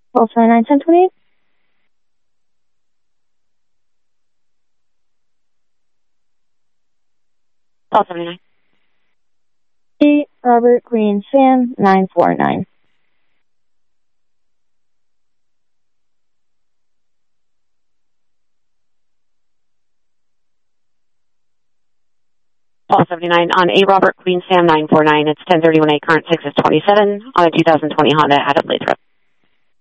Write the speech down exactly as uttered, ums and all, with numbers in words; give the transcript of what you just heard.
twelve seventy-nine, ten twenty-eight. twelve seventy-nine. eight, Robert Green Sam, nine four nine. twelve seventy-nine on eight Robert Queen Sam nine four nine. It's ten thirty-one A, current six is twenty-seven on a two thousand twenty Honda Adelaide Trip.